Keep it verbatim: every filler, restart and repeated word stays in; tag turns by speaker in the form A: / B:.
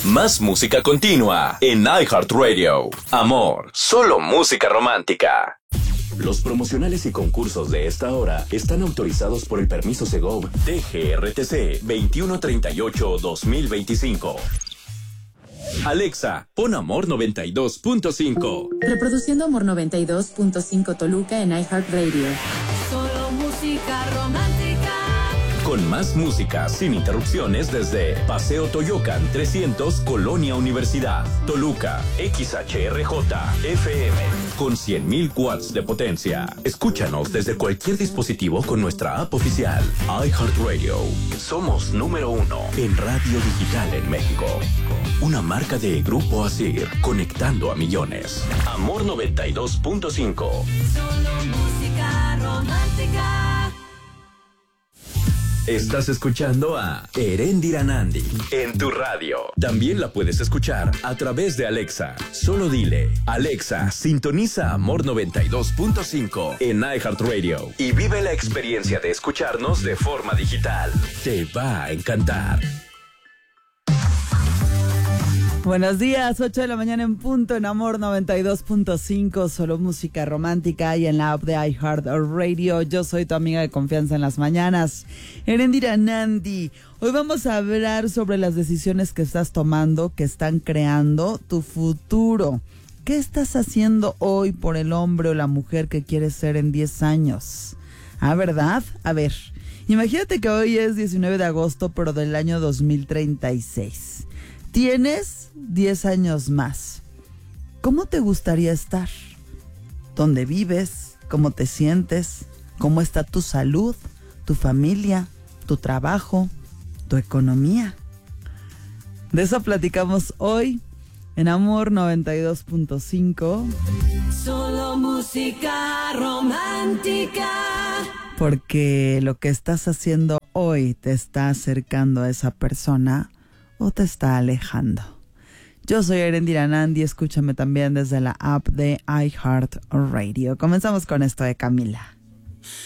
A: Más música continua en iHeartRadio. Amor, solo música romántica. Los promocionales y concursos de esta hora están autorizados por el permiso Segov D G R T C veintiuno treinta y ocho guión dos mil veinticinco. Alexa, pon Amor noventa y dos punto cinco.
B: Reproduciendo Amor noventa y dos punto cinco Toluca en iHeartRadio.
C: Solo música romántica.
A: Con más música sin interrupciones desde Paseo Toyocan trescientos, Colonia Universidad, Toluca, X H R J F M, con cien mil watts de potencia. Escúchanos desde cualquier dispositivo con nuestra app oficial, iHeartRadio. Somos número uno en radio digital en México. Una marca de Grupo Asir, conectando a millones. Amor noventa y dos punto cinco.
C: Solo música romántica.
A: Estás escuchando a Erendira Nandi en tu radio. También la puedes escuchar a través de Alexa. Solo dile, Alexa, sintoniza Amor noventa y dos punto cinco en iHeartRadio y vive la experiencia de escucharnos de forma digital. Te va a encantar.
D: Buenos días, ocho de la mañana en punto en Amor noventa y dos punto cinco, solo música romántica y en la app de iHeartRadio. Yo soy tu amiga de confianza en las mañanas, Erendira Nandi. Hoy vamos a hablar sobre las decisiones que estás tomando, que están creando tu futuro. ¿Qué estás haciendo hoy por el hombre o la mujer que quieres ser en diez años? ¿Ah, verdad? A ver, imagínate que hoy es diecinueve de agosto, pero del año dos mil treinta y seis. Tienes diez años más. ¿Cómo te gustaría estar? ¿Dónde vives? ¿Cómo te sientes? ¿Cómo está tu salud, tu familia, tu trabajo, tu economía? De eso platicamos hoy en Amor noventa y dos punto cinco.
C: Solo música romántica.
D: Porque lo que estás haciendo hoy te está acercando a esa persona o te está alejando. Yo soy Erendira Nandi, escúchame también desde la app de iHeartRadio. Comenzamos con esto de Camila.